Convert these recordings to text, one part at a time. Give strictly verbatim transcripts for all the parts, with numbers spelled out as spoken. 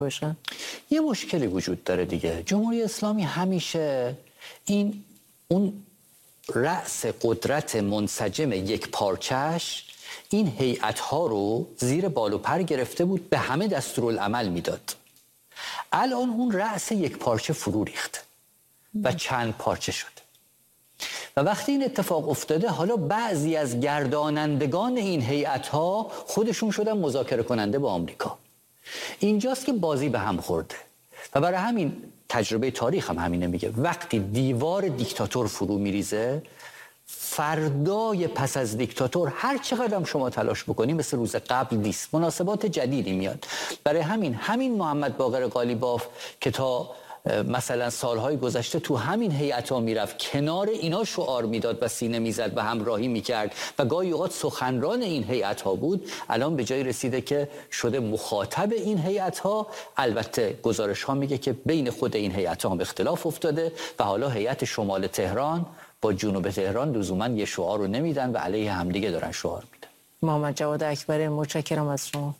باشن؟ یه مشکلی وجود داره دیگه. جمهوری اسلامی همیشه این اون رأس قدرت منسجم یک پارچش این هیئت‌ها رو زیر بال و پر گرفته بود، به همه دستورالعمل میداد. الان اون رأس یک پارچه فرو ریخت و چند پارچه شد و وقتی این اتفاق افتاده حالا بعضی از گردانندگان این هیئت‌ها خودشون شدن مذاکره کننده با آمریکا. اینجاست که بازی به هم خورده و برای همین تجربه تاریخ هم همینه میگه وقتی دیوار دیکتاتور فرو میریزه فردای پس از دیکتاتور هر چقدر هم شما تلاش بکنی مثل روز قبل نیست، مناسبات جدیدی میاد. برای همین همین محمد باقر قالیباف که تا مثلا سالهای گذشته تو همین هیئت‌ها میرفت کنار اینا شعار میداد و سینه میزد و همراهی میکرد و گاهی اوقات سخنران این هیئت‌ها بود، الان به جای رسیده که شده مخاطب این هیئت‌ها. البته گزارش ها میگه که بین خود این هیئت‌ها هم اختلاف افتاده و حالا هیئت شمال تهران با جنوب تهران لزوما یه شعار رو نمیدن و علیه همدیگه دارن شعار میدن. محمد جواد اکبری، متشکرم از شما.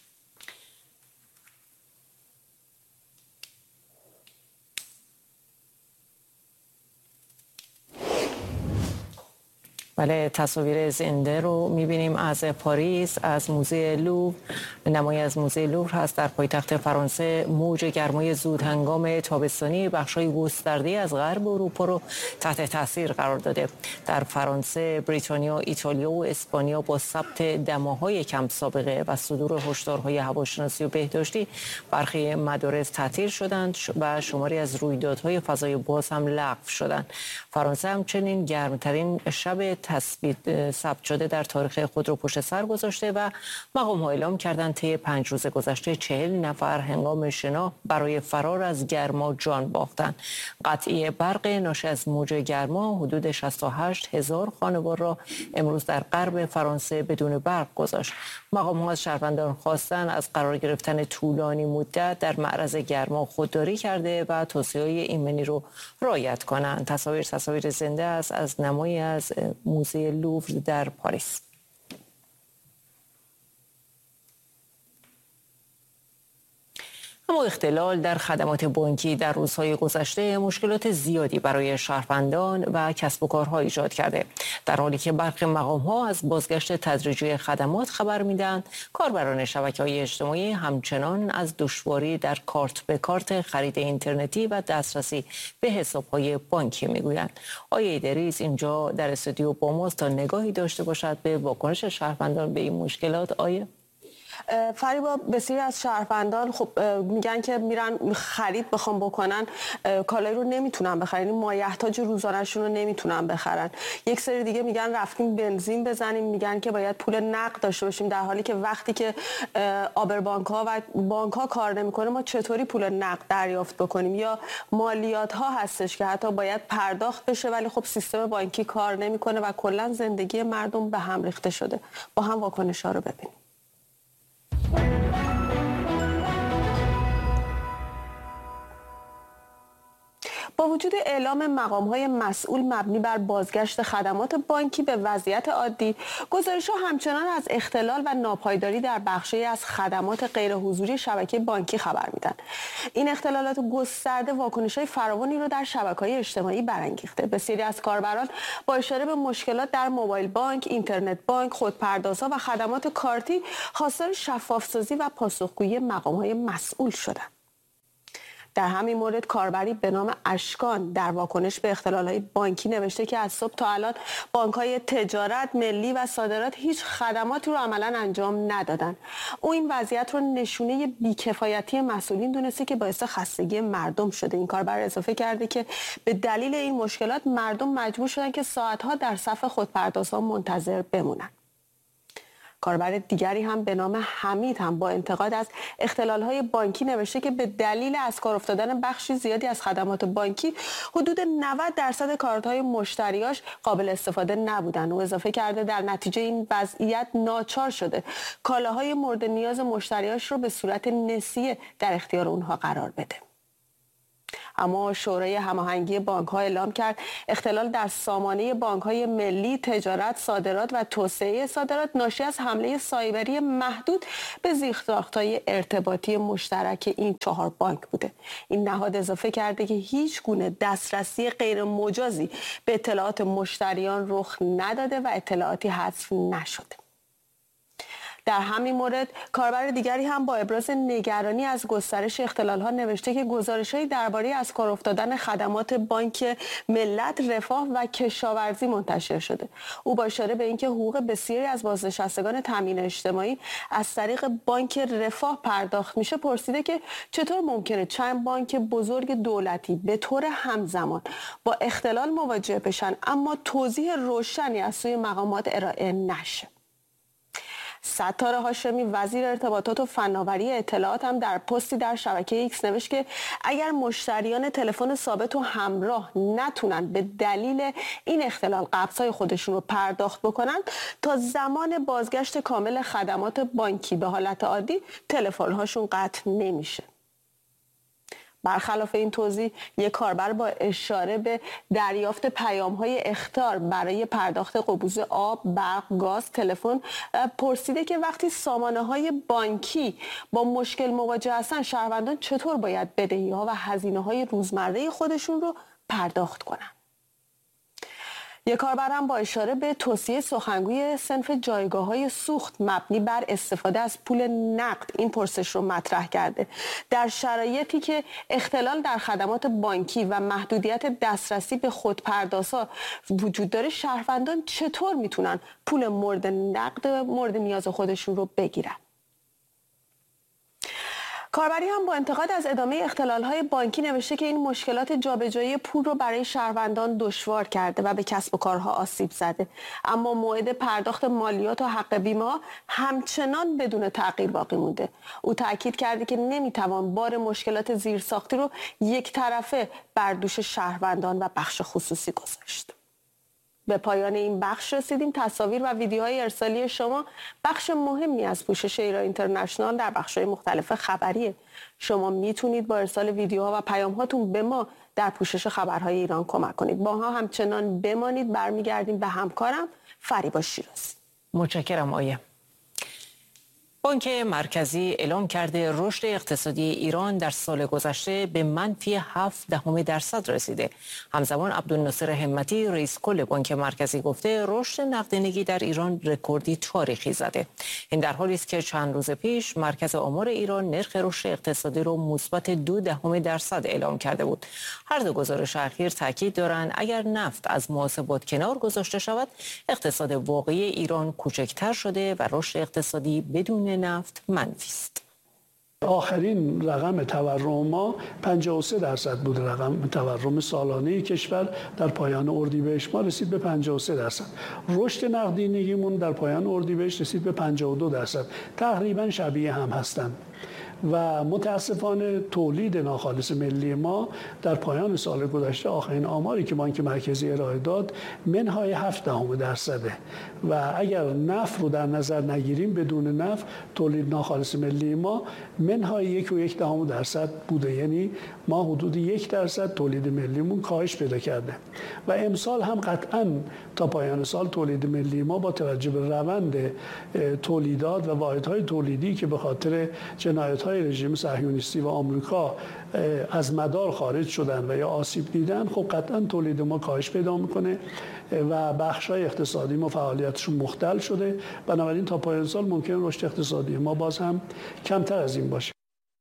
بله، تصاویر زنده رو می‌بینیم از پاریس، از موزه لوور. نمایی از موزه لوور هست در پایتخت فرانسه. موج گرمای زود هنگام تابستانی بخش‌های گسترده از غرب اروپا رو تحت تاثیر قرار داده. در فرانسه، بریتانیا، ایتالیا و اسپانیا با ثبت دماهای کم سابقه و صدور هشدارهای هواشناسی و بهداشتی برخی مدارس تعطیل شدند و شماری از رویدادهای فضای باز هم لغو شدند. فرانسه همچنین گرمترین شب تثبیت ثبت شده در تاریخ خود رو پشت سر گذاشته و مقام‌ها اعلام کردند طی پنج روز گذشته چهل نفر هنگام شنا برای فرار از گرما جان باختند. قطعی برق ناشی از موج گرما حدود شصت و هشت هزار خانوار را امروز در غرب فرانسه بدون برق گذاشت. مقام‌ها از شهروندان خواستند از قرار گرفتن طولانی مدت در معرض گرما خودداری کرده و توصیه‌های ایمنی رو رعایت کنند. تصاویر تصاویر زنده است از نمایی از موزه لوور در پاریس. اما اختلال در خدمات بانکی در روزهای گذشته مشکلات زیادی برای شهروندان و کسب و کارها ایجاد کرده، در حالی که برخی مقام‌ها از بازگشت تدریجی خدمات خبر میدن. کاربران شبکه‌های اجتماعی همچنان از دشواری در کارت به کارت خرید اینترنتی و دسترسی به حساب‌های بانکی میگویند. آیه ایدریس اینجا در استودیو با ماست تا نگاهی داشته باشد به واکنش شهروندان به این مشکلات. آیه فریبا، بسیاری از شهروندان خب میگن که میرن خرید بخوام بکنن کالایی رو نمیتونن بخرن، این مایحتاج روزانه‌شون رو نمیتونن بخرن. یک سری دیگه میگن رفتیم بنزین بزنیم، میگن که باید پول نقد داشته باشیم، در حالی که وقتی که آبر بانک ها و بانک ها کار نمیکنه ما چطوری پول نقد دریافت بکنیم؟ یا مالیات ها هستش که حتی باید پرداخت بشه ولی خب سیستم بانکی کار نمیکنه و کلا زندگی مردم به هم ریخته شده. با هم واکنش ها رو ببینیم. با وجود اعلام مقام‌های مسئول مبنی بر بازگشت خدمات بانکی به وضعیت عادی، گزارش‌ها همچنان از اختلال و ناپایداری در بخشی از خدمات غیرحضوری شبکه بانکی خبر میدن. این اختلالات گسترده واکنش‌های فراوانی رو در شبکه‌های اجتماعی برانگیخته. بسیاری از کاربران با اشاره به مشکلات در موبایل بانک، اینترنت بانک، خودپردازها و خدمات کارتی خواستار شفاف‌سازی و پاسخگویی مقام‌های مسئول شدند. در همین مورد کاربری به نام اشکان در واکنش به اختلال‌های بانکی نوشته که از صبح تا الان بانک‌های تجارت، ملی و صادرات هیچ خدماتی رو عملاً انجام ندادن. او این وضعیت رو نشونه بی‌کفایتی مسئولین دونسته که باعث خستگی مردم شده. این کاربر اضافه کرده که به دلیل این مشکلات مردم مجبور شدن که ساعت‌ها در صف خودپردازها منتظر بمونن. کاربر دیگری هم به نام حمید هم با انتقاد از اختلال‌های بانکی نوشته که به دلیل از کار افتادن بخشی زیادی از خدمات بانکی حدود نود درصد کارت‌های مشتریاش قابل استفاده نبودن. او اضافه کرده در نتیجه این وضعیت ناچار شده کالاهای مورد نیاز مشتریاش رو به صورت نسیه در اختیار اونها قرار بده. اما شورای هماهنگی بانک‌ها اعلام کرد اختلال در سامانه بانک‌های ملی، تجارت، صادرات و توسعه صادرات ناشی از حمله سایبری محدود به زیرساخت‌های ارتباطی مشترک این چهار بانک بوده. این نهاد اضافه کرده که هیچ گونه دسترسی غیر مجازی به اطلاعات مشتریان رخ نداده و اطلاعاتی حذف نشده. در همین مورد کاربر دیگری هم با ابراز نگرانی از گسترش اختلال‌ها نوشته که گزارش‌هایی درباره از کار افتادن خدمات بانک ملت، رفاه و کشاورزی منتشر شده. او با اشاره به اینکه حقوق بسیاری از بازنشستگان تامین اجتماعی از طریق بانک رفاه پرداخت میشه پرسیده که چطور ممکنه چند بانک بزرگ دولتی به طور همزمان با اختلال مواجه بشن اما توضیح روشنی از سوی مقامات ارائه نشه. ستار هاشمی وزیر ارتباطات و فناوری اطلاعات هم در پستی در شبکه ایکس نوشت که اگر مشتریان تلفن ثابت و همراه نتونن به دلیل این اختلال قبض‌های خودشون رو پرداخت بکنن تا زمان بازگشت کامل خدمات بانکی به حالت عادی تلفن‌هاشون قطع نمیشه. برخلاف این توضیح، یک کاربر با اشاره به دریافت پیام‌های اخطار برای پرداخت قبوز آب، برق، گاز، تلفن پرسیده که وقتی سامانه‌های بانکی با مشکل مواجه هستن، شهروندان چطور باید بدهی‌ها و هزینه‌های روزمره خودشون رو پرداخت کنن. یک کاربر هم با اشاره به توصیه سخنگوی صنف جایگاه‌های سوخت مبنی بر استفاده از پول نقد این پرسش رو مطرح کرده. در شرایطی که اختلال در خدمات بانکی و محدودیت دسترسی به خودپردازها وجود داره، شهروندان چطور میتونن پول مورد نقد مورد نیاز خودشون رو بگیرن؟ کاربری هم با انتقاد از ادامه اختلال‌های بانکی نوشته که این مشکلات جابجایی پول رو برای شهروندان دشوار کرده و به کسب و کارها آسیب زده، اما موعد پرداخت مالیات و حق بیمه همچنان بدون تغییر باقی مونده. او تاکید کرده که نمیتوان بار مشکلات زیرساختی رو یک طرفه بر دوش شهروندان و بخش خصوصی گذاشت. به پایان این بخش رسیدیم. تصاویر و ویدیوهای ارسالی شما بخش مهمی از پوشش ایران اینترنشنال در بخش‌های مختلف خبریه. شما میتونید با ارسال ویدیوها و پیام‌هاتون به ما در پوشش خبرهای ایران کمک کنید. با ها همچنان بمانید. برمیگردیم به همکارم فریبا شیرازی. متشکرم آیه. بانک مرکزی اعلام کرده رشد اقتصادی ایران در سال گذشته به منفی هفت دهم درصد رسیده. همزمان عبدالناصر همتی رئیس کل بانک مرکزی گفته رشد نقدینگی در ایران رکوردی تاریخی زده. این در حالی است که چند روز پیش مرکز آمار ایران نرخ رشد اقتصادی را مثبت دو دهم درصد اعلام کرده بود. هر دو گزارش اخیر تاکید دارند اگر نفت از محاسبات کنار گذاشته شود، اقتصاد واقعی ایران کوچکتر شده و رشد اقتصادی بدون نفت منفی است. آخرین رقم تورم ما پنجاه و سه درصد بود. رقم تورم سالانه کشور در پایان اردیبهشت ما رسید به پنجاه و سه درصد. رشد نقدینگیمون در پایان اردیبهشت رسید به پنجاه و دو درصد. تقریبا شبیه هم هستند. و متاسفانه تولید ناخالص ملی ما در پایان سال گذشته آخرین آماری که بانک مرکزی ارائه داد منهای هفت دهم درصده و اگر نفت رو در نظر نگیریم بدون نفت تولید ناخالص ملی ما منهای یک و یک دهم درصد بوده، یعنی ما حدود یک درصد تولید ملیمون کاهش پیدا کرده و امسال هم قطعاً تا پایان سال تولید ملی ما با توجه به روند تولیدات و واحدهای تولیدی که به خاطر جنایت‌های رژیم صهیونیستی و آمریکا از مدار خارج شدن و یا آسیب دیدن، خب قطعا تولید ما کاهش پیدا میکنه و بخش‌های اقتصادی ما فعالیتشون مختل شده. بنابراین تا پایان سال ممکن رشد اقتصادی ما باز هم کمتر از این باشه.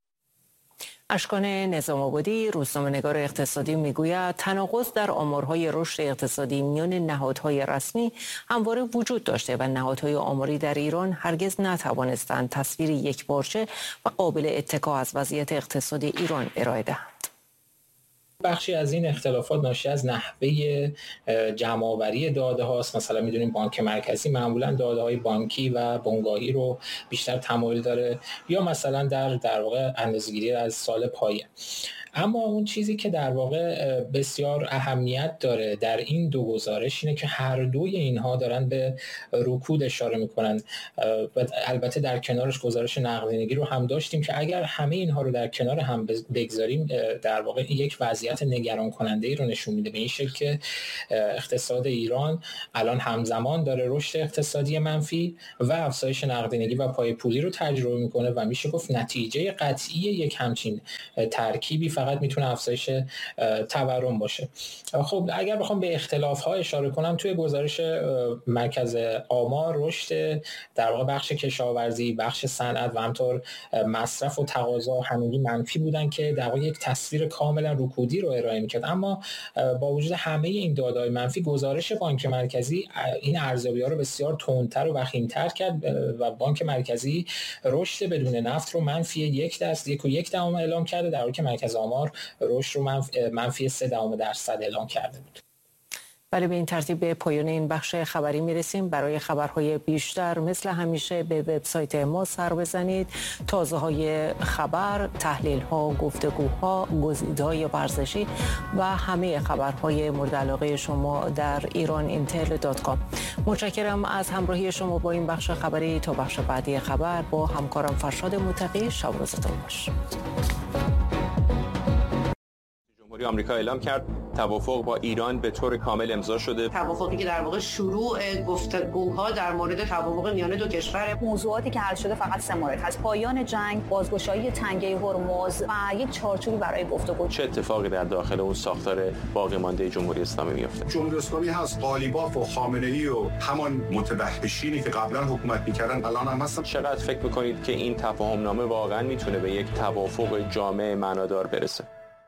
اشکان نظام آبادی، روزنامه‌نگار اقتصادی، میگوید تناقض در آمارهای رشد اقتصادی میان نهادهای رسمی همواره وجود داشته و نهادهای آماری در ایران هرگز نتوانستند تصویری یکپارچه و قابل اتکا از وضعیت اقتصادی ایران ارائه دهند. بخشی از این اختلافات ناشی از نحوه جمع‌آوری داده هاست. مثلا میدونیم بانک مرکزی معمولا داده های بانکی و بنگاهی رو بیشتر تمایل داره، یا مثلا در در واقع اندازه‌گیری از سال پایه. اما اون چیزی که در واقع بسیار اهمیت داره در این دو گزارش اینه که هر دوی اینها دارن به رکود اشاره میکنن و البته در کنارش گزارش نقدینگی رو هم داشتیم که اگر همه اینها رو در کنار هم بگذاریم در واقع یک وضعیت نگران کننده ای رو نشون میده، به این شکل که اقتصاد ایران الان همزمان داره رشد اقتصادی منفی و افزایش نقدینگی و پای پولی رو تجربه میکنه و میشه گفت نتیجه قطعی یک همچین ترکیبی فقط میتونه افزایش تورم باشه. خب اگر بخوام به اختلاف‌ها اشاره کنم، توی گزارش مرکز آمار رشد در واقع بخش کشاورزی، بخش صنعت و همطور مصرف و تقاضا همگی منفی بودن که در واقع یک تصویر کاملا رکودی رو ارائه میکرد. اما با وجود همه این داده‌های منفی، گزارش بانک مرکزی این ارزیابی‌ها رو بسیار تندتر و وخیم‌تر کرد و بانک مرکزی رشد بدون نفت رو منفی یک درصد یک و یک دهم اعلام کرده، در حالی که مرکز آمار رشد رو منفی سه دهم درصد اعلام کرده بود. بله، به این ترتیب به پایان این بخش خبری میرسیم. برای خبرهای بیشتر مثل همیشه به وبسایت ما سر بزنید. تازه های خبر، تحلیل ها، گفتگوها، گزیده‌های ورزشی و همه خبرهای مورد علاقه شما در ایران اینتل دات کام. متشکرم از همراهی شما با این بخش خبری. تا بخش بعدی خبر با همکارم فرشاد متقی، شب روزتون خوش. جمهوری آمریکا اعلام کرد توافق با ایران به طور کامل امضا شده. توافقی که در واقع شروع گفتگوها در مورد توافق میان دو کشور. موضوعاتی که حل شده فقط سه مورد هست: پایان جنگ، بازگشایی تنگه هرمز و یک چارچوبی برای گفتگو. چه اتفاقی در داخل اون ساختار باقی مانده جمهوری اسلامی میفته؟ جمهوری اسلامی هست، قالیباف و خامنه‌ای و همان متوحشینی که قبلا حکومت می‌کردن الان هم هستن. چقدر فکر می‌کنید که این تفاهم نامه واقعا میتونه به یک توافق جامع معنادار برسه؟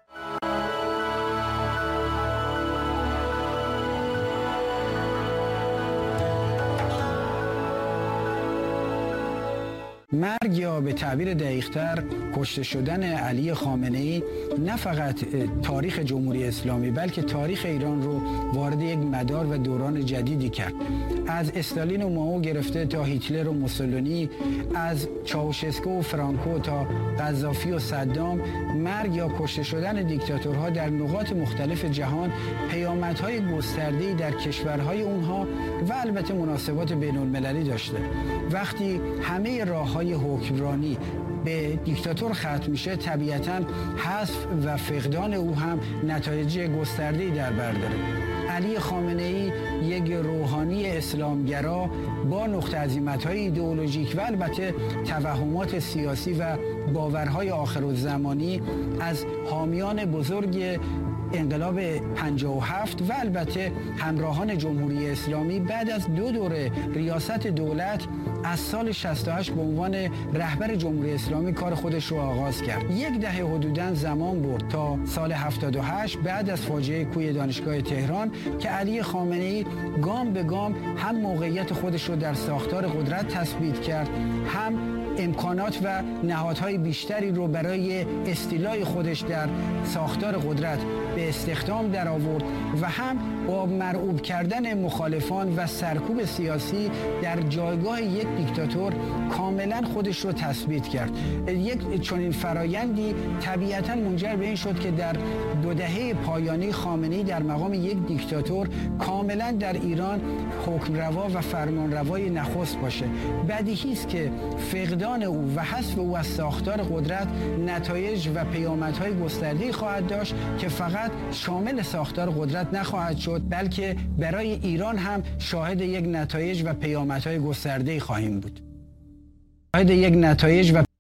مرگ یا به تعبیر دقیق‌تر کشته شدن علی خامنه‌ای نه فقط تاریخ جمهوری اسلامی بلکه تاریخ ایران رو وارد یک مدار و دوران جدیدی کرد. از استالین و مائو گرفته تا هیتلر و موسولینی، از چاوشسکو و فرانکو تا قذافی و صدام، مرگ یا کشته شدن دیکتاتورها در نقاط مختلف جهان پیامدهای گسترده‌ای در کشورهای اونها و البته مناسبات بین‌المللی داشته. وقتی همه راه‌های حکمرانی به دیکتاتور ختم میشه، طبیعتاً حذف و فقدان او هم نتایج گسترده‌ای در بر داره. علی خامنه‌ای یک روحانی اسلامگرا با نقطه عظیمت‌های ایدئولوژیک و البته توهمات سیاسی و باورهای آخرالزمانی از حامیان بزرگ انقلاب پنجاه و هفت و البته همراهان جمهوری اسلامی بعد از دو دوره ریاست دولت از سال شصت و هشت به عنوان رهبر جمهوری اسلامی کار خودش رو آغاز کرد. یک دهه حدوداً زمان برد تا سال هفتاد و هشت بعد از فاجعه کوی دانشگاه تهران که علی خامنه‌ای گام به گام هم موقعیت خودش رو در ساختار قدرت تثبیت کرد، هم امکانات و نهادهای بیشتری رو برای استیلای خودش در ساختار قدرت به استخدام در آورد و هم با مرعوب کردن مخالفان و سرکوب سیاسی در جایگاه یک دیکتاتور کاملا خودش رو تثبیت کرد. یک چنین فرایندی طبیعتا منجر به این شد که در دو دهه پایانی خامنه‌ای در مقام یک دیکتاتور کاملا در ایران حکمروا و فرمانروای نخست باشه. بدیهی است که فقدان او و حذف او از ساختار قدرت نتایج و پیامدهای گسترده‌ای خواهد داشت که فقط شامل ساختار قدرت نخواهد شد بلکه برای ایران هم شاهد یک نتایج و پیامدهای گسترده‌ای خواهیم بود. شاهد یک نتایج و